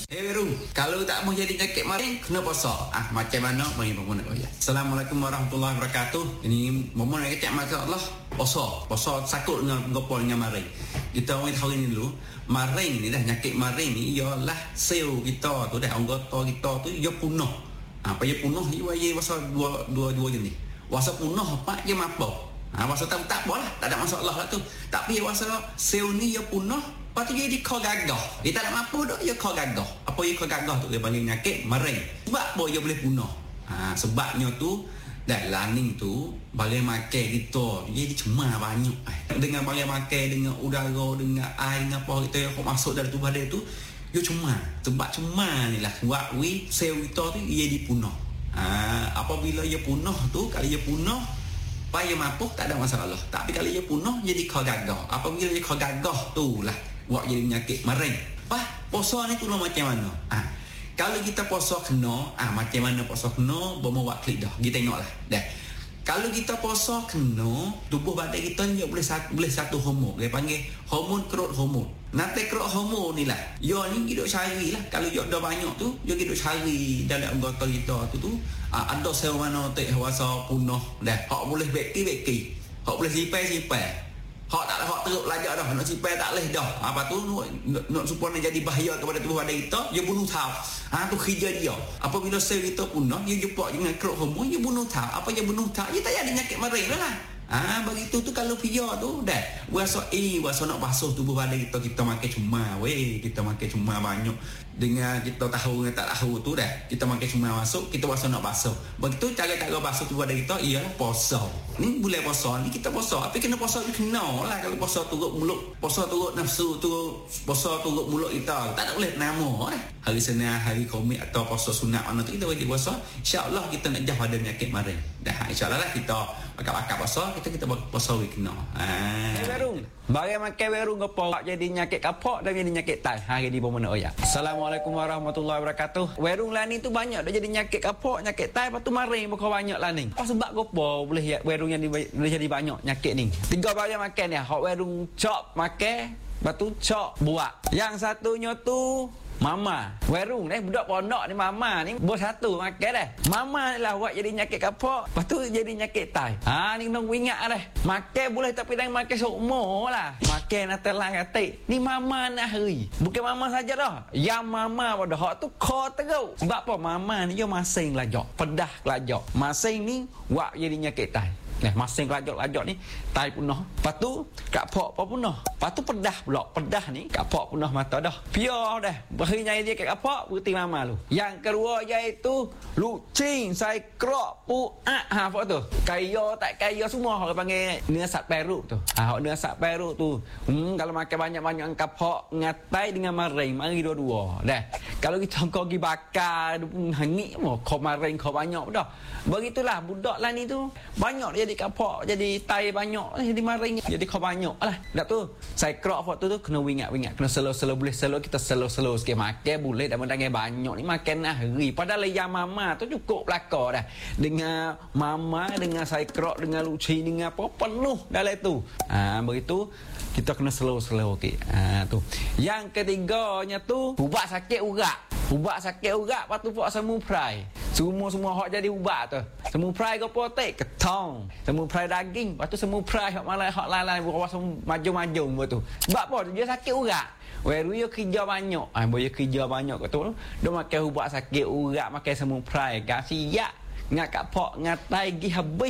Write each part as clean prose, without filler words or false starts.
Rum, kalau tak mau jadi nyakit maring, kena puasa. Macam mana? Mari Bomo nak ayat. Assalamualaikum warahmatullahi wabarakatuh. Ini Bomo nak kata masalah puasa sakut dengan gopol dengan maring. Kita orang tahu ini dulu. Maring ni dah nyakit maring ni ialah sel kita tu dah anggota kita tu ia punah. Apa ia punah ia pasal dua jenis. Wasa punah apa dia mapok. Wasa tak apa lah, tak ada masalah lah tu. Tapi wasa sel ni ia punah. Lepas tu dia kau gagah. Dia tak nak mampu dah, dia kau gagah. Apa dia kau gagah tu? Dia panggil nyakit maring. Sebab apa dia boleh punah? Sebabnya tu, dah laning tu, bagai makan kita, dia cemar banyak. Dengan bagai makan, dengan udara, dengan air, dengan apa kita yang masuk dalam tubuh dia tu, dia cemar. Sebab cemar ni lah, buat sel kita tu, dia dipunah. Apabila dia punah tu, kalau dia punah, payah mampu, tak ada masalah. Tapi kalau dia punah, jadi kau gagah. Apabila dia kau gagah tu lah, buat jadi penyakit maring. Puasa ni tu lah macam mana? Kalau kita puasa kena, macam mana puasa kena, Bomo buat klik dah. Kita tengoklah. Dah. Kalau kita puasa kena, tubuh badan kita ni boleh satu hormon. Dia panggil hormon kerut hormon. Nanti kerut hormon ni lah. Dia ni hidup cari lah. Kalau dia dah banyak tu, dia hidup cari dalam anggota kita tu. Ada sel mana tak wasa punah. Dah. Hak boleh beki. Hak boleh sipai. Hak tak hak teruk lajak dah, nak sipai tak leh dah. Apa tu nak supaya jadi bahaya kepada tubuh badan kita, dia bunuh tahu. Tu kerja dia. Apabila sel kita punah, dia jumpa dengan keruk hormon, dia bunuh tahu. Apa dia bunuh tahu? Dia tak ada nyakit maring lah. Begitu tu kalau pia tu dah. Wasa nak basuh tubuh badan kita makan cuma kita makan cuma banyak. Dengan kita tahu dengan tak tahu tu dah. Kita makan cuma masuk, kita wasa nak basuh. Begitu cara basuh tubuh badan kita ialah puasa. Ni boleh puasa ni kita puasa. Tapi kena puasa ni kena lah. Kalau puasa turut mulut, puasa turut nafsu tu, puasa turut mulut kita. Tak ada boleh nama dah. Hari Senin, hari Khamis atau puasa sunat mana tu kita wajib puasa. Insya-Allah kita nak jauh dari penyakit maring. Dah insya-Allah lah kita bakal puasa, kita puasa we kena. Werung. Bagi makan werung gapo jadi nyakit kapak dan jadi nyakit tai. Hari ni Bomo nak oyak. Assalamualaikum warahmatullahi wabarakatuh. Werung laning tu banyak dah jadi nyakit kapak, nyakit tai, lepas tu maring bukan banyak laning. Apa sebab gapo boleh werung yang boleh jadi banyak nyakit ni? Tiga bagi makan dia. Hak werung cok makan, lepas tu cok buat. Yang satunya tu mama. Werung ni budak pondok ni mama ni bos satu makan dah. Mama ni lah buat jadi nyakit kapak, lepas tu jadi nyakit tai. Ni kena ingat dah. Makan boleh tapi jangan makan seumur lah. Makan nak telan katik. Ni mama nak hari. Bukan mama saja dah. Yang mama pada hak tu kau teruk. Sebab apa? Mama ni dia masing lajak. Pedah lajak. Masing ni buat jadi nyakit tai. Masing lajak ni tai punah. Lepas tu kapak apa punah. Lepas tu pedah pula. Pedah ni kapak punah mata dah. Piar dah. Berinya dia kat kapak berhenti mama lu. Yang kedua iaitu lucing, saikrok, puak. Apa tu? Kaya tak kaya semua orang panggil nesak peruk tu. Hak nesak peruk tu. Kalau makan banyak-banyak kapak ngatai dengan maring, mari dua-dua. Dah. Kalau kita kau pergi bakar hangit mo kau maring kau banyak dah. Begitulah budak lah ni tu. Banyak dia jadi kapak, jadi tai banyak, jadi maring, jadi kau banyak lah. Dah tu, saya kerok waktu tu kena wingat, kena slow boleh slow kita slow sikit makan boleh dah mendangai banyak ni makan hari. Padahal yang mama tu cukup belaka dah. Dengan mama, dengan saya kerok, dengan luci, dengan apa penuh dalam tu. Begitu kita kena slow sikit. Tu. Yang ketiganya tu ubat sakit urat. Ubat sakit urat, lepas tu buat semu fry. Semua hak jadi ubat tu. Semu fry ke potek, ketong. Semu fry daging, lepas tu semu fry hak lain buat maju betul. Sebab apa? Dia sakit urat. Weru dia kerja banyak. Dia kerja banyak kat tu. Dia makan ubat sakit urat, makan semu fry. Siap. Ngat kapak, ngatai gi habis.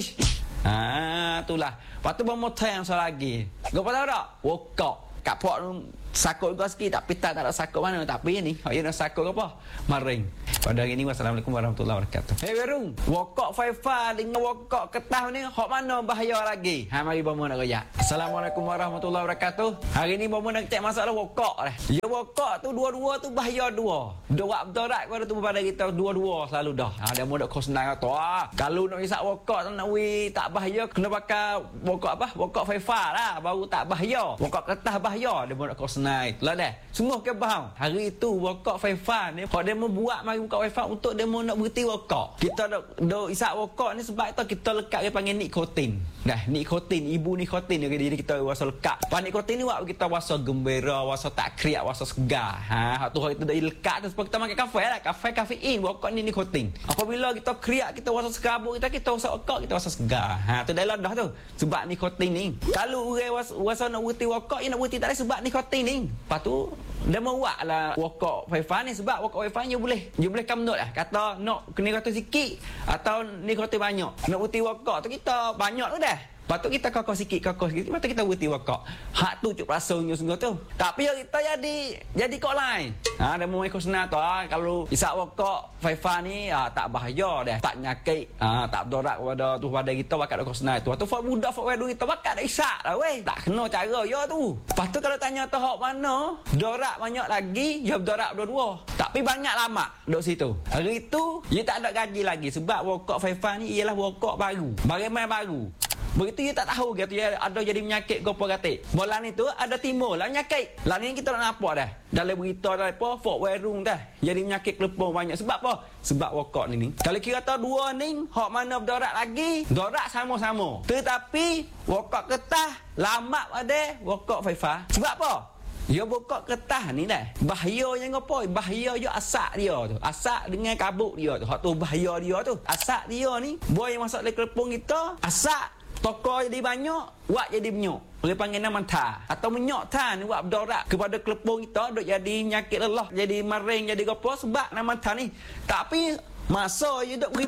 Itulah. Lepas tu bermotai yang lagi. Kau tahu tak? Wokok. Kapak sakut juga sikit tapi tak ada sakut mana. Tapi ni hak nak sakut apa? Maring. Pada hari ni wassalamualaikum warahmatullahi wabarakatuh. Werung, wokok Faifa dengan wokok ketah ni hak mana bahaya lagi? Mari Bomo nak royak. Assalamualaikum warahmatullahi wabarakatuh. Hari ni Bomo nak cek masalah wokok dah. Ya wokok tu dua-dua tu bahaya dua. Dua berdorak kepada tubuh badan kita dua-dua selalu dah. Dia mudah kau senang tu. Kalau nak isak wokok nak tak bahaya kena pakai wokok apa? Wokok Faifa lah baru tak bahaya. Wokok ketah bahaya dia mudah kau senang. Itulah dah. Semua ke faham. Hari tu wokok Faifa ni hak dia membuat mari muka rokok Faifa untuk demo nak berhenti rokok. Kita dok isap rokok ni sebab itu kita lekat dia panggil nikotin. Dah, nikotin, ibu nikotin dia diri kita rasa lekat. Pak nikotin ni buat kita rasa gembira, rasa tak kriak, rasa segar. Ha, tu itu dah lekat tu sebab kita makan kafe lah, kafein, rokok ni nikotin. Apabila kita kriak, kita rasa sekarabut, kita rasa rokok, kita rasa segar. Ha, tu dah dah tu. Sebab nikotin ni. Kalau orang rasa nak berhenti rokok, dia nak berhenti tak ada sebab nikotin ni. Lepas tu dia mau buatlah rokok Faifa ni sebab rokok Faifa ni dia boleh kamnot lah. Kata nak kena kata sikit atau nikotin banyak. Nak berhenti rokok tu kita banyak tu dah. Lepas tu kita kakak sikit. Lepas tu kita berhenti rokok. Hak tu cuk rasa sungguh tu. Tapi kita jadi kok lain. Ha, dia mau ikut senang tu. Ha, kalau isap rokok Faifa ni tak bahaya dah. Tak nyakit. Tak berdorak pada kita bakat rokok senang tu. Lepas tu budak wedu kita bakat dah isap lah weh. Tak kena cara ya tu. Lepas tu kalau tanya tu hak mana, dorak banyak lagi, dia berdorak dua-dua. Tapi banyak lama duduk situ. Hari tu, dia tak ada gaji lagi. Sebab rokok Faifa ni ialah rokok baru. Barang baru. Begitu dia tak tahu gitu ya ada jadi penyakit ke apa kata. Bola ni tu ada timur lah penyakit. Lah ni kita nak nampak dah. Dalam berita dah apa Fort Werung dah. Jadi penyakit kelepong banyak sebab apa? Sebab rokok ni. Kalau kira tahu dua ni hak mana berdorak lagi, dorak sama-sama. Tetapi rokok ketah lama ada rokok Faifa. Sebab apa? Dia rokok ketah ni dah. Bahayanya apa? Bahaya dia asap dia tu. Asap dengan kabut dia tu. Hak tu bahaya dia tu. Asap dia ni boy yang masuk dalam kelepong kita, asap tokor jadi banyak, buat jadi menyok. Orang panggil nama tha atau menyok tha ni buat berdorak kepada kelepong kita duk jadi nyakit lelah, jadi maring, jadi apa sebab nama tha ni. Tapi masa dia duk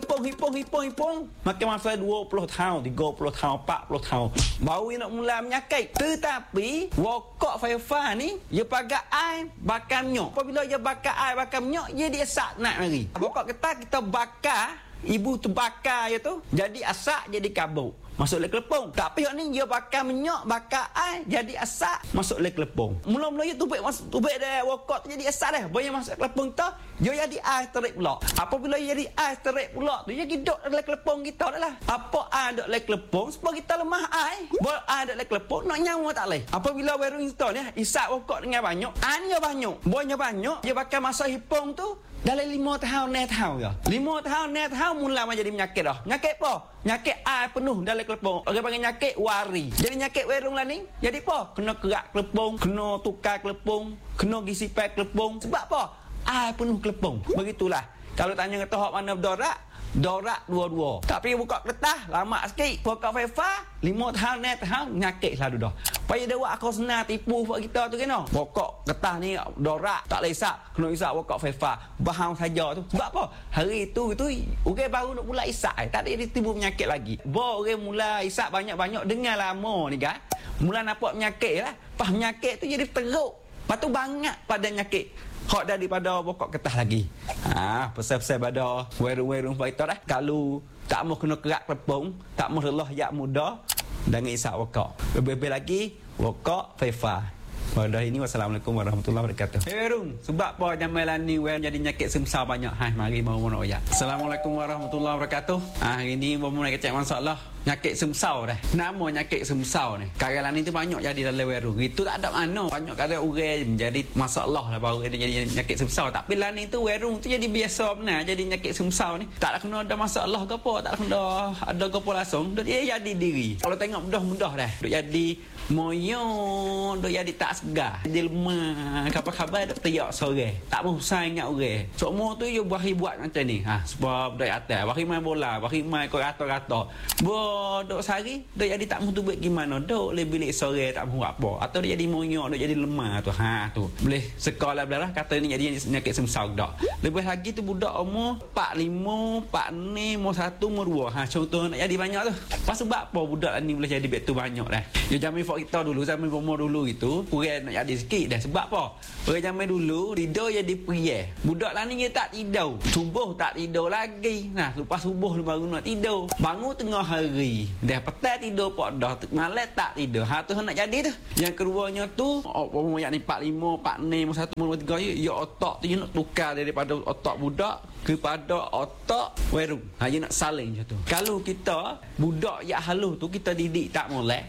hipong makin masa 20 tahun, 30 tahun, 40 tahun baru dia nak mula menyakit. Tetapi rokok Faifa ni dia pakai air bakar menyok. Apabila dia bakar air bakar menyok, dia asap nak mari. Rokok kita bakar, ibu tu bakar dia tu jadi asap, jadi kabut masuk dalam kelepong. Tapi yang ni dia bakar minyak, bakar air, jadi asap masuk dalam kelepong. Mula-mula dia tubik dah rokok tu jadi asap dah. Bila masuk kelepong tu, dia jadi air terik pula. Apabila dia jadi air terik pula tu, dia hidup dalam kelepong kita dah lah. Apa air duduk dalam kelepong sebab kita lemah air. Bila air duduk dalam kelepong nak nyawa tak boleh. Apabila wearing install ni isap rokok dengan banyak, airnya banyak. Bolanya banyak, dia bakar masuk hipong tu dalam 5 tahun, 6 tahun ya. 5 tahun, 6 tahun mula menjadi penyakit dah. Penyakit apa? Penyakit air penuh dalam kelepong. Orang panggil penyakit wari. Jadi penyakit werung lah ni. Jadi apa? Kena kerak kelepong, kena tukar kelepong, kena gisi pack kelepong. Sebab apa? Air penuh kelepong. Begitulah. Kalau tanya kata hak mana berdorak, dorak dua-dua. Tapi buka ketah lama sikit. Buka Faifa 5 tahun, 6 tahun nyakit selalu dah. Payah dia buat aku senang tipu buat kita tu kena. Pokok getah ni dorak tak boleh isap, kena isap pokok Faifa. Bahang saja tu. Sebab apa? Hari tu orang baru nak mula isap, tak ada timbul penyakit lagi. Orang mula isap banyak-banyak dengan lama ni kan. Mula nampak penyakit lah. Pas penyakit tu jadi teruk. Lepas tu banyak pada penyakit. Hak daripada pokok getah lagi. Pesan-pesan pada werung-werung kita dah. Kalau tak mau kena kerak kelepong, tak mau lelah yak muda, dengan isap rokok. Lebih-lebih lagi rokok Faifa. Pada ini wassalamualaikum warahmatullahi wabarakatuh. Werung, sebab apa jamalan ni jadi nyakit semsal banyak. Hai mari mau nak oyak. Assalamualaikum warahmatullahi wabarakatuh. Hari ni mau nak kecek masalah nyakit semsal dah. Nama nyakit semsal ni. Karalan ni tu banyak jadi dalam werung. Itu tak ada mana. Banyak kata orang jadi masalah lah baru jadi nyakit semsal. Tapi lah ni tu werung tu jadi biasa benar jadi nyakit semsal ni. Tak kena ada masalah ke apa, tak kena ada ke apa langsung. Dia jadi diri. Kalau tengok mudah-mudah dah. Duk jadi moyo, duk jadi tak segar. Dia lemah, khabar-khabar duk teriak sore. Tak mau sayang ingat orang. Semua tu dia buat macam ni. Sebab dari atas, bagi main bola, bagi main kau rata-rata. Duk sehari, duk jadi tak mau tubik gimana. Duk le bilik sore tak mau apa. Atau dia jadi moyo, duk jadi lemah tu. Tu. Boleh sekolah belah kata ni jadi penyakit semsal dak. Lebih lagi tu budak umur 45, 46, umur 1, umur 2. Contoh nak jadi banyak tu. Pas sebab apa budak ni boleh jadi betul banyak dah. Dia jamin kita dulu zaman umur dulu itu kurang nak jadi sikit dah. Sebab apa? Orang zaman dulu tidur jadi priye. Budak lah ni dia tak tidur. Subuh tak tidur lagi. Lepas subuh baru nak tidur. Bangun tengah hari. Dah petang tidur pok dah. Malam tak tidur. Tu nak jadi tu. Yang keduanya tu umur yang ni 45, 46, 1, 2, 3 ya otak tu nak tukar daripada otak budak kepada otak werung. Dia nak saling macam tu. Kalau kita budak yang halus tu kita didik tak molek, otak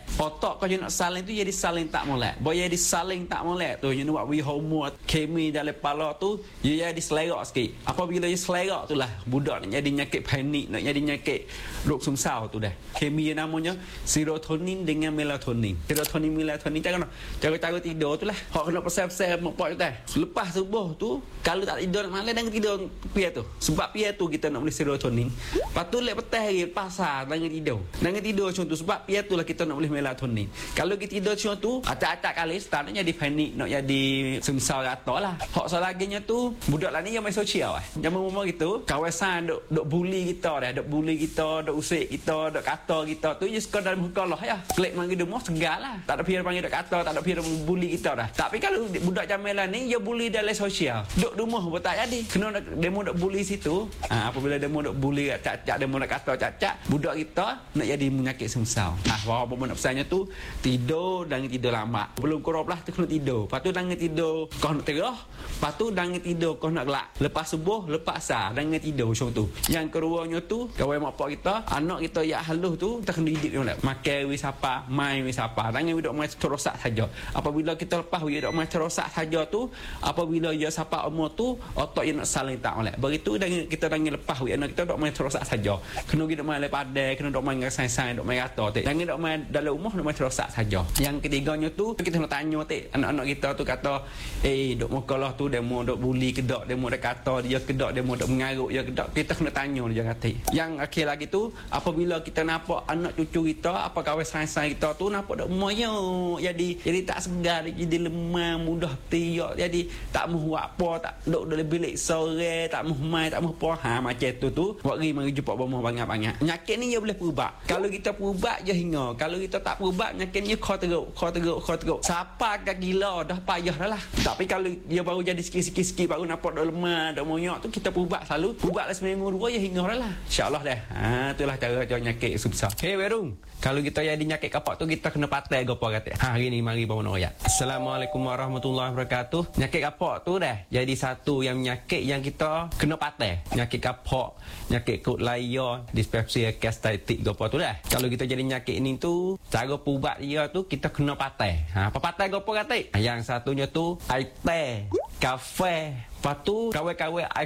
otak kau je nak saling tu jadi saling tak molek. Boy jadi saling tak molek tu you nak buat hormon kemi dalam kepala tu dia jadi selerak sikit. Apabila dia selerak tu lah budak nak jadi nyakit panik, nak jadi nyakit rok sumsau tu dah. Kemi yang namanya serotonin dengan melatonin. Serotonin melatonin cara tidur tu lah. Hak kena pasal-pasal mopok tu dah. Lepas subuh tu kalau tak tidur malam dan tidur pia tu. Sebab pia tu kita nak beli serotonin. Lepas tu lek petang hari pasar dengan tidur. Dengan tidur macam tu sebab pia tu lah kita nak beli melatonin. Kalau kita tidur macam tu acak-acak kali start nak jadi panik, nak jadi sumsau atau lah. Hak selaginya tu budak lah ni yang main sosial lah. Zaman umur gitu kawasan dok bully kita dah, dok bully kita, dok usik kita, dok kata kita tu je sekadar muka Allah ya. Klik manggil demo segala. Tak ada pihak panggil dok kata, tak ada pihak bully kita dah. Tapi kalau budak jamelan ni dia bully dalam sosial. Dok rumah pun tak jadi. Kena demo dok bully situ. Apabila demo dok bully acak-acak, demo nak kata acak-acak, budak kita nak jadi menyakit sumsau. Bahawa nak pesannya tu tidur dan tidur lama. Belum kurang belah tu kena tidur. Lepas tu dan tidur kau nak terah. Lepas tu dan tidur kau nak gelak. Lepas subuh lepas sah dan tidur macam tu. Yang keduanya tu kawan mak pak kita, anak kita yang halus tu kita kena didik dia nak makan wis apa, main wis apa. Jangan duk main terosak saja. Apabila kita lepas dia duk main terosak saja tu, apabila dia siapa umur tu otak dia nak saling tak molek. Begitu dan kita jangan lepas anak kita duk main terosak saja. Kena duk main lepadai, kena duk main sai-sai, duk main kata tek. Jangan duk main dalam rumah duk main terosak saja. Yang ketiganya tu kita nak tanya tek anak-anak kita tu kata duk mukalah tu demo duk bully kedak, demo dak kata dia kedak, demo duk mengaruk dia kedak. Kita kena tanya dia kata. Yang akhir lagi tu apabila kita nampak anak cucu kita apa kawan sai-sai kita tu nampak duk moyo jadi tak segar, jadi lemah, mudah tiak, jadi tak mahu buat apa, tak duk dalam bilik sore, tak mahu main, tak mahu apa macam tu buat mari jumpa bomoh banyak-banyak. Penyakit ni dia boleh perubat. Kalau kita perubat je hingga. Kalau kita tak perubat penyakit ni kau teruk. Siapa agak gila dah payah dah lah. Tapi kalau dia baru jadi sikit-sikit baru nampak dah lemah, dah monyak tu kita perubat selalu. Perubatlah seminggu dua je hingga dah lah. InsyaAllah dah. Itulah cara nyakit susah. Hey Werung, kalau kita jadi nyakit kapak tu kita kena patai gapo kata. Hari ni mari bangun royak. Assalamualaikum warahmatullahi wabarakatuh. Nyakit kapak tu dah jadi satu yang nyakit yang kita kena patai. Nyakit kapak, nyakit kut layar, dispepsia, gastritis gapo tu dah. Kalau kita jadi nyakit ni tu cara perubat dia tu kita kena patai. Apa patai gapo kata? Yang satunya tu air teh, kafe. Lepas tu kawan-kawan air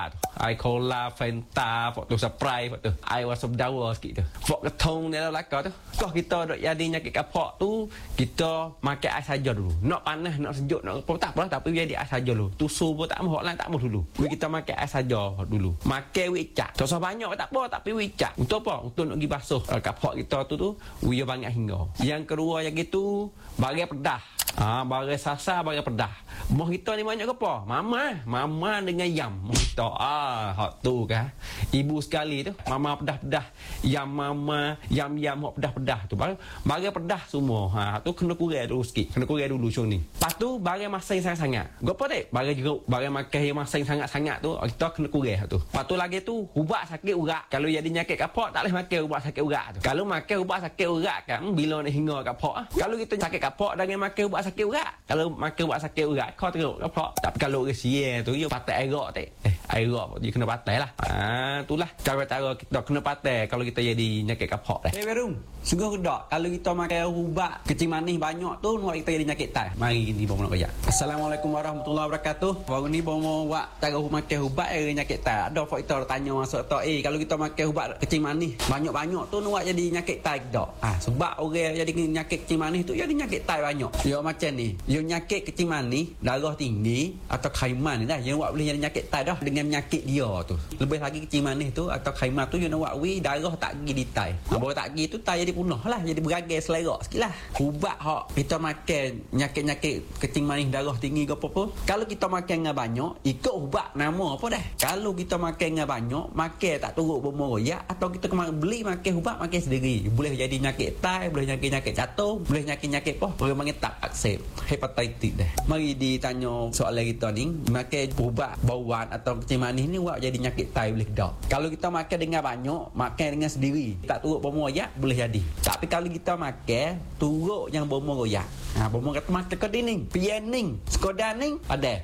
cola, Fanta, tu Sprite, tu air wasap dawa sikit tu. Fok ketong dalam lakar tu. Kau kita duk jadi nyakit kapak tu, kita makan air saja dulu. Nak panas, nak sejuk, nak apa tak apa tapi jadi air saja dulu. Tusu pun tak mahu, lain tak mahu dulu. Kita makan air saja dulu. Makan wicak. Tak usah banyak tak apa tapi wicak. Untuk apa? Untuk nak pergi basuh kapak kita tu dia banyak hingga. Yang kedua yang gitu, bagai pedah. Bagai sasa, bagai pedah. Moh kita ni banyak ke apa? Mama dengan yam. Moh kita. Hak tu kan. Ibu sekali tu. Mama pedah-pedah. Yam hak pedah-pedah tu. Bagai pedah semua. Hak tu kena kurang dulu sikit. Kena kurang dulu macam ni. Lepas tu bagai masing sangat-sangat. Apa dek? Bagai jeruk. Bagai makan yang masing sangat-sangat tu. Kita kena kurang tu. Lepas tu lagi tu. Ubat sakit urat. Kalau jadi nyakit kapak tak boleh makan ubat sakit urat tu. Kalau makan ubat sakit urat kan. Bila nak hingga kapak. Kalau kita sakit kapak dengan makan ubat sakit urat. Kalau makan ubat sakit urat kau teruk kapak. Tapi kalau resian tu dia patai air rak tak. Air rak dia kena patai lah. Itulah cara-cara kita kena patai kalau kita jadi nyakit kapak dah. Werung, sungguh kedak kalau kita makan ubat kecing manis banyak tu nak kita jadi nyakit tai. Mari ni bomo nak royak. Assalamualaikum warahmatullahi wabarakatuh. Baru ni bomo buat cara makan ubat nyakit tai. Ada fak kita tanya masuk tak kalau kita makan ubat kecing manis banyak-banyak tu nak jadi nyakit tai kedak. Sebab orang jadi nyakit kecing manis tu jadi nyakit tai banyak. Dia macam ni. Dia nyakit kecing manis, darah tinggi atau khaiman ni dah. Yang buat boleh jadi nyakit tai dah dengan penyakit dia tu. Lebih lagi kecing manis tu atau khaiman tu yang nak buat darah tak pergi di tai. Baru tak pergi tu tai jadi punah lah, jadi beragai selerak sikitlah. Ubat hak kita makan nyakit-nyakit kecing manis darah tinggi ke apa-apa. Kalau kita makan dengan banyak, ikut ubat nama apa dah. Kalau kita makan dengan banyak, makan tak turut bomo royak atau kita beli makan ubat makan sendiri. Boleh jadi nyakit tai, boleh nyakit jantung, boleh nyakit apa? Boleh makan tak aksep, hepatitis dah. Mari ditanya soalan kita ni, makan ubat bauan atau kecing manis ni buat jadi nyakit tai boleh tak? Kalau kita makan dengan banyak, makan dengan sendiri, tak turut bomo royak boleh jadi. Tapi kalau kita makan turut yang bomo royak. Bomo kata makan ke dining, pianing, sekodaning ada.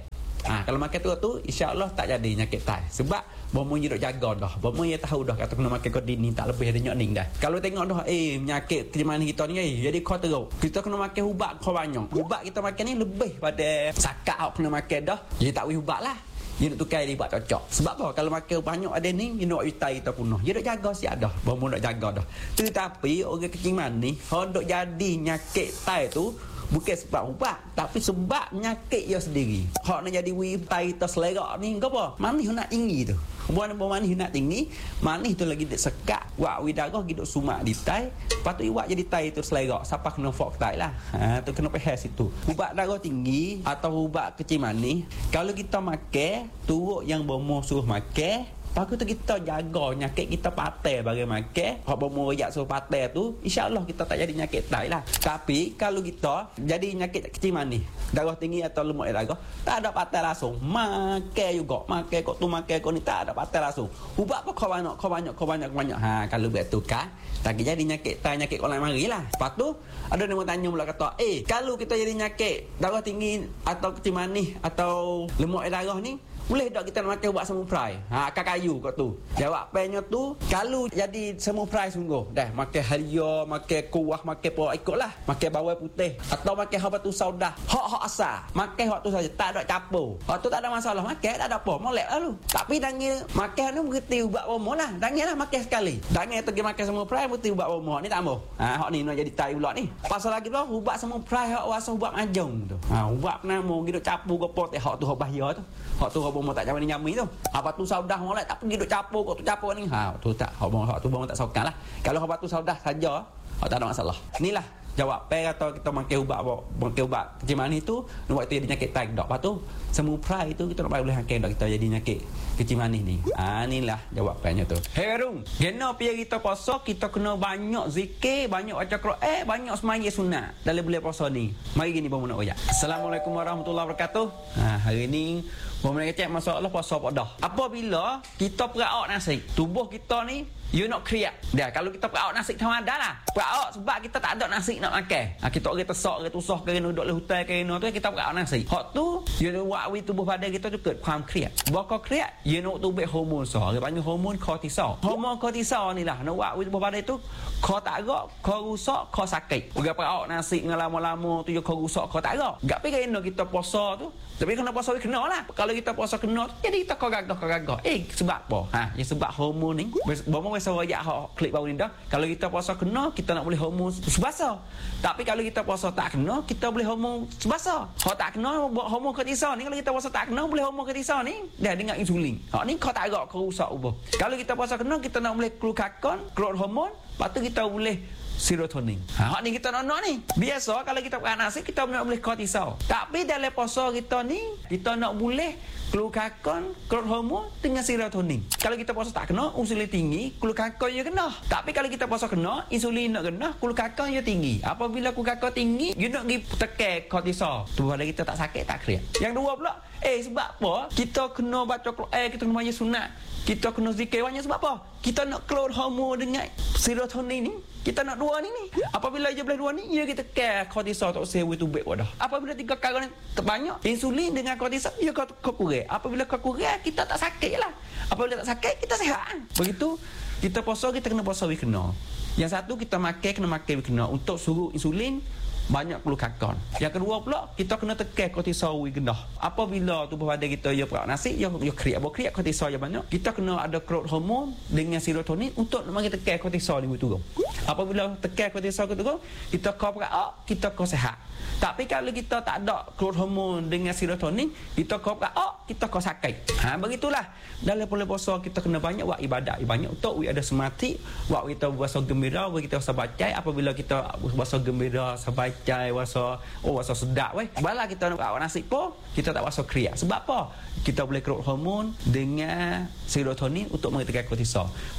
Kalau makan tu insya-Allah tak jadi nyakit tai. Sebab bomo duk jaga dah. Bomo tahu dah kata kena makan kodin ni tak lebih ada nyok ning dah. Kalau tengok dah penyakit macam mana kita ni jadi kau teruk. Kita kena makan ubat kau banyak. Ubat kita makan ni lebih pada sakat awak kena makan dah. Jadi tak boleh ubat lah. Dia nak tukar dia buat cocok. Sebab apa? Kalau makan banyak ada ni, dia nak yutai kita punah. Dia nak jaga siap dah. Bomo nak jaga dah. Tetapi orang kecil manis, hendak jadi nyakit tai tu bukan sebab ubat, tapi sebab nyakit dia sendiri. Hak nak jadi yutai terselera ni, apa? Manis nak tinggi tu. Buat manis nak tinggi, manis tu lagi dek sekat, wak widarah giduk sumak di tai, patut iwak jadi tai tu selera. Siapa kena fok tai lah. Tu kena pehas situ. Ubat darah tinggi atau ubat kecil manis, kalau kita makan, turut yang bomo suruh makan, Paku tu kita jaga nyakit kita patai bagi makan. Hak bomo royak suruh patai tu, insya-Allah kita tak jadi nyakit tai lah. Tapi kalau kita jadi nyakit kecil manis, darah tinggi atau lemak darah, tak ada patai langsung. Makan juga, makan kok tu makan kok ni tak ada patai langsung. Ubat apa kau banyak. Kalau betul kan, tak jadi nyakit tai nyakit kau lain marilah. Lepas tu ada yang tanya pula kata, kalau kita jadi nyakit darah tinggi atau kecil manis atau lemak darah ni, boleh tak kita nak makan ubat semuprai? Akar kayu kat tu. Jawapannya tu, kalau jadi semuprai sungguh. Dah, makan halia, makan kuah, makan pok ikutlah. Makan bawang putih. Atau makan hak tu saudah. Hak asal. Makan hak tu saja. Tak ada campur. Hak tu tak ada masalah. Makan tak ada apa. Molek lalu. Tapi dangil makan tu berarti ubat bomo lah. Dangil lah makan sekali. Dangil tu pergi makan semuprai berarti ubat bomo. Ni tak mau. Hak ni nak jadi tai pula ni. Pasal lagi tu, ubat semuprai hak wasa ubat majung tu. Ubat penamo gitu campur ke pot. Hak tu hak bahaya tu. Hak tu bomo tak jaman nyami tu. Apa tu saudah molek tak pergi duk capur kok tu capur ni. Tu tak. Hak tu bomo tak saukan lah. Kalau hak tu saudah saja, tak ada masalah. Inilah jawapan atau kita makan ubat kecil manis tu waktu jadi nyakit tai dak. Lepas tu semuprai tu kita nak boleh makan dak kita jadi nyakit kecil manis ni. Inilah jawapannya tu. Herung, kena pi kita puasa kita kena banyak zikir, banyak baca Quran, banyak sembahyang sunat dalam bulan puasa ni. Mari gini bomo nak royak. Assalamualaikum warahmatullahi wabarakatuh. Hari ni bomo nak cakap masalah puasa apa dah. Apabila kita peraok nasi, tubuh kita ni you nak kriak. Dah kalau kita peraok nasi sama ada lah. Peraok sebab kita tak ada nasi nak makan. Kita orang tersak, orang tusah kerana duduk di hutan kerana tu kita peraok nasi. Hak tu you nak buat tubuh badan kita tu ket kuam kriak. Bakal kriak you nak tubuh hormon sah. Dia panggil hormon kortisol. Hormon kortisol ni lah nak buat tubuh badan tu kau tak agak, kau rusak, kau sakit. Orang peraok nasi lama-lama tu kau rusak, kau tak agak. Gak pi kerana kita puasa tu. Tapi kena puasa kena lah. Kalau kita puasa kena jadi kita kau gagah. Sebab apa? Ya sebab hormon ni. Bomo masa royak klik bau ni dah. Kalau kita puasa kena, kita nak boleh hormon subasa. Tapi kalau kita puasa tak kena, kita boleh hormon subasa. Kau tak kena hormon kortisol ni, kalau kita puasa tak kena boleh hormon kortisol ni dah dengan insulin. Hak ni kau tak agak kau rusak ubah. Kalau kita puasa kena, kita nak boleh glukagon, growth hormon, lepas tu kita boleh serotonin. Hak ni kita nak ni. Biasa kalau kita makan nasi kita nak boleh kortisol. Tapi dalam puasa kita ni kita nak boleh glukagon, growth hormon dengan serotonin. Kalau kita puasa tak kena, insulin tinggi, glukagon ya kena. Tapi kalau kita puasa kena, insulin nak kena, glukagon ya tinggi. Apabila glukagon tinggi, you nak pergi tekan kortisol. Tubuh badan kita tak sakit, tak kriak. Yang dua pula, sebab apa? Kita kena baca Quran, kita kena baca sunat. Kita kena zikir banyak sebab apa? Kita nak keluar hormon dengan serotonin ni. Kita nak dua ni. Apabila dia boleh dua ni, ia kita tekan kortisol tak sewa tubuh wadah. Apabila tiga kali ni terbanyak, insulin dengan kortisol ia kau kurang. Apabila kau kurang, kita tak sakit lah. Apabila tak sakit, kita sihat. Begitu kita puasa, kita kena puasa kena. Yang satu kita kena makan kena untuk suruh insulin banyak glukagon. Yang kedua pula kita kena tekan kortisol genah. Apabila tubuh badan kita ya perak nasi, ya kriak kortisol yang banyak, kita kena ada growth hormon dengan serotonin untuk nak tekan kortisol ni turun. Apabila tekan kortisol turun, kita kau perak, kita kau sihat. Tapi kalau kita tak ada growth hormon dengan serotonin, kita kau perak, kita kau sakit. Begitulah. Dalam bulan puasa kita kena banyak buat ibadat, banyak untuk ada semati, buat kita berasa gembira, buat kita sabatai. Apabila kita berasa gembira, sabatai, wasa sedap weh. Bala kita nak awak nasi po, kita tak wasa kriak. Sebab apa? Kita boleh growth hormon dengan serotonin untuk mengetekan kortisol.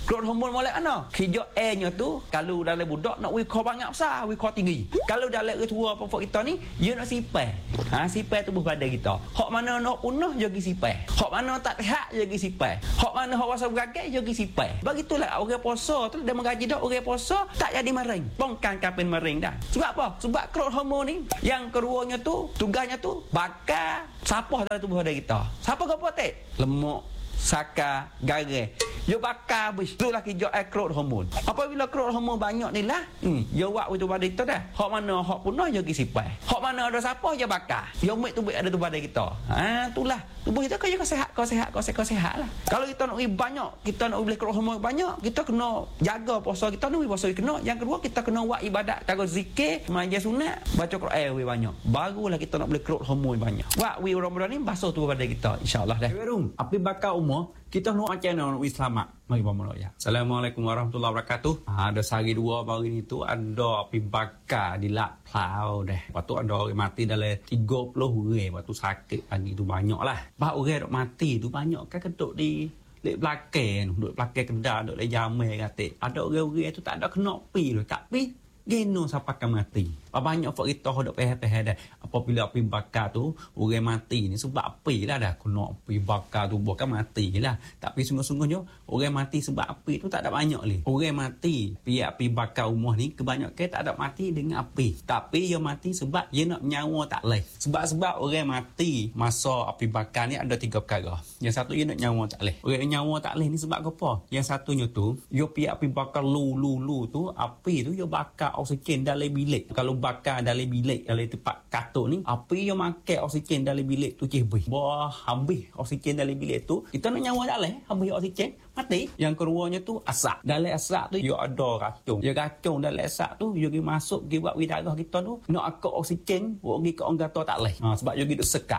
Growth hormone molek mana? Hijau A-nya tu kalau dalam budak nak wiko banyak besar, wiko tinggi. Kalau dalam orang tua pokok kita ni, dia nak sipai. Sipai tubuh badan kita. Hak mana nak punah dia pergi sipai. Hak mana tak sihat dia pergi sipai. Hak mana hak rasa beragai dia pergi sipai. Begitulah orang puasa tu dia mengaji dah orang puasa tak jadi maring. Bongkang kapin maring dah. Sebab apa? Sebab growth hormone ni yang keduanya tu tugasnya tu bakar sapah dalam tubuh badan kita. Siapa kau potek? Lemak, saka, garam. Dia bakar habis. Itulah kerja growth hormone. Apabila growth hormone banyak ni lah, dia buat itu badan kita dah. Hak mana hak punah dia pergi sipai. Hak mana ada sapah dia bakar. Dia umit tubuh ada tubuh badan kita. Itulah. Tubuh kita kaya kau sihat lah. Kalau kita nak banyak, kita nak beli growth hormone banyak, kita kena jaga puasa kita ni, puasa kena. Yang kedua kita kena buat ibadat, cara zikir, majlis sunat, baca Quran banyak. Barulah kita nak beli growth hormone banyak. Buat Ramadan ni basuh tubuh badan kita insya-Allah dah. Api bakar umur kita nak macam mana nak selamat. Mari pamono ya. Assalamualaikum warahmatullahi wabarakatuh. Ada sehari dua baru ni tu ada api bakar di Lak Plau dah. Lepas tu ada orang mati dalam 30 orang. Lepas tu sakit pagi tu banyak lah. Pak orang dok mati tu banyak kan keduk di belakang, duduk belakang kedai, duduk di jamai kata. Ada orang-orang tu tak ada kena pi tu. Tak pi geno sampai akan mati. Banyak fakta dok peh-peh dah. Apabila api bakar tu orang mati ni sebab api lah dah. Kena api bakar tu bukan mati lah. Tapi sungguh-sungguhnya orang mati sebab api tu tak ada banyak ni. Orang mati pihak api bakar rumah ni kebanyakan tak ada mati dengan api. Tapi dia mati sebab dia nak nyawa tak leh. Sebab orang mati masa api bakar ni ada 3 perkara. Yang satu dia nak nyawa tak leh. Orang nyawa tak leh ni sebab apa? Yang satunya tu dia pihak api bakar lu tu api tu dia bakar oksigen dalam bilik. Kalau bakar dalam bilik, dalam tempat katuk ni, api yang makan oksigen dalam bilik tu habis. Habis oksigen dalam bilik tu, kita nak nyawa tak leh, habis oksigen, mati. Yang keduanya tu asap. Dalam asap tu, dia ada racun. Dia racun dalam asap tu, dia pergi masuk, pergi buat darah kita tu, nak akak oksigen, pergi ke orang kata tak leh. Sebab dia pergi sekat.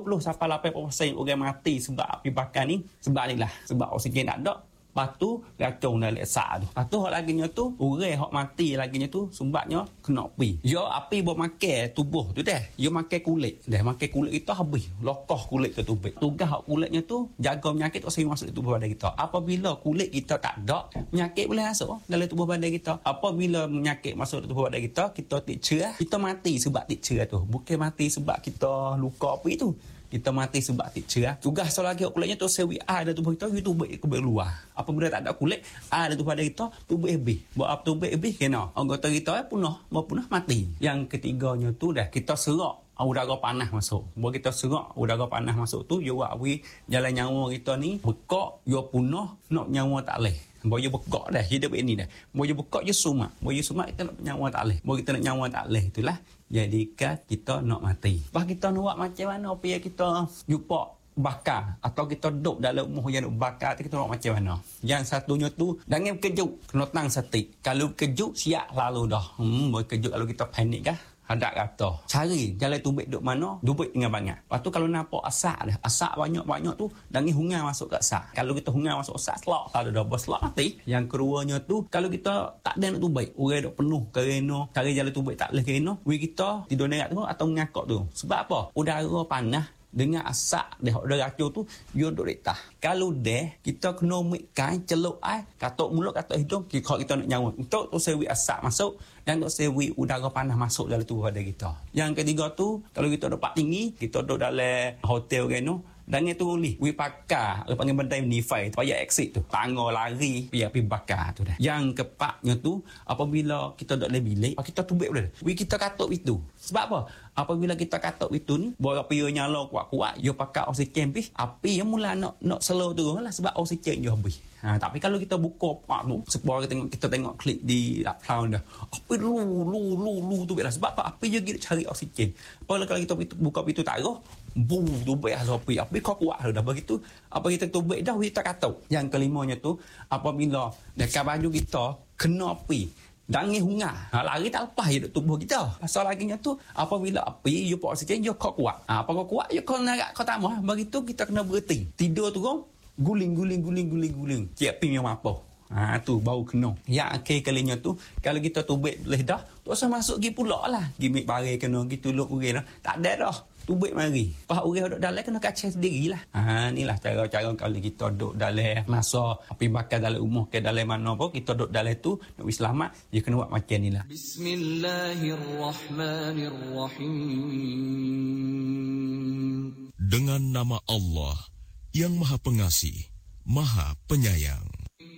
70-80% orang mati sebab api bakar ni, sebab ni lah. Sebab oksigen tak ada. Lepas tu racun dalam asap tu. Lepas tu hak laginya tu orang hak mati laginya tu sebabnya kena api. Dia api buat makan tubuh tu dah. Dia makan kulit. Dah makan kulit kita habis. Lokoh kulit ke tubuh. Tugas hak kulitnya tu jaga penyakit tak sering masuk di tubuh badan kita. Apabila kulit kita tak ada, penyakit boleh masuk dalam tubuh badan kita. Apabila penyakit masuk di tubuh badan kita tik cerah, kita mati sebab tik cerah tu. Bukan mati sebab kita luka api tu. Kita mati sebab tik cerah. Tugas lagi kulitnya tu sewi ada tubuh kita, itu baik keluar. Apabila tak ada kulit, ada tubuh badan kita, tubuh habis. Buat apa tubuh habis kena. Anggota kita punah mati. Yang ketiganya tu dah kita serak udara panas masuk. Bila kita serak udara panas masuk tu, dia buat jalan nyawa kita ni bekak, dia punah, nak nyawa tak leh. Bila dia bekak dah, hidup ini dah. Bila dia bekak, dia sumak. Bila dia sumak, kita nak nyawa tak leh. Bila kita nak nyawa tak leh, itulah jadikan kita nak mati. Lepas kita nak buat macam mana supaya kita jumpa bakar atau kita duduk dalam rumah yang bakar tu, kita nak macam mana? Yang satunya tu jangan kejut, kena tang setik. Kalau kejut siap lalu dah. Boleh kejut kalau kita panik kah? Hendak kata cari jalan tubik duk mana, tubik dengan banyak. Lepas tu kalau nampak asap dah, asap banyak-banyak tu jangan hungar masuk ke asap. Kalau kita hungar masuk asap selak, kalau dah berselak mati. Yang keduanya tu kalau kita tak ada nak tubik, orang duk penuh kerana cari jalan tubik tak boleh kerana kita tidur nerat tu atau ngakak tu. Sebab apa? Udara panas dengan asap dia ada racun tu dia duduk di atas. Kalau dah kita kena mikkan celuk air katuk mulut katuk hidung kita nak nyawa untuk tu sewi asap masuk dan untuk sewi udara panas masuk dalam tubuh badan kita. Yang ketiga tu kalau kita dapat tinggi, kita duduk dalam hotel kan dan itu boleh pakar panggil benda nifai supaya exit tu tangga lari pergi bakar tu dah. Yang keempatnya tu apabila kita duduk dalam bilik kita tubik boleh kita katuk itu. Sebab apa? Apabila kita katuk itu ni bawa api nyala kuat-kuat dia pakai oksigen habis api yang mula nak slow tu lah sebab oksigen dia habis. Tapi kalau kita buka pak tu sebab kita tengok klik di Laplau dah api lu tu lah sebab apa api dia pergi cari oksigen. Kalau kita buka pintu taruh boom tubik lah api kau kuat dah begitu apa kita tubik dah kita katuk. Yang kelimanya tu apabila dekat baju kita kena api jangan hungar. Lari tak lepas hidup tubuh kita. Pasal laginya tu apabila api you pok oksigen you kau kuat. Apa kau kuat you kau narak kau tak mau. Begitu kita kena berhenti. Tidur tu guling. Cik api yang apa. Tu bau kena. Yang akhir kalinya tu kalau kita tubik boleh dah tu asal masuk pergi pula lah. Gimik barang kena gitu luk orang dah. Tak ada dah. tubik mari. Pas orang duduk dalam kena kacau sendirilah. Inilah cara-cara kalau kita duduk dalam masa api bakar dalam umur ke dalam mana pun kita duduk dalam tu nak selamat, dia kena buat macam inilah. Dengan nama Allah yang Maha Pengasih, Maha Penyayang.